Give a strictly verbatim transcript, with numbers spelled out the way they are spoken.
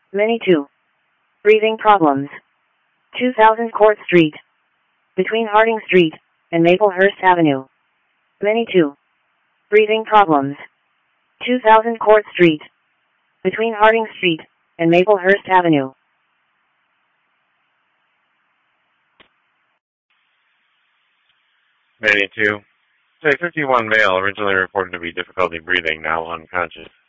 Many two. Breathing problems. two thousand Court Street. Between Harding Street and Maplehurst Avenue. Many two. Breathing problems. two thousand Court Street. Between Harding Street and Maplehurst Avenue. Many two. Say fifty-one male originally reported to be difficulty breathing, now unconscious.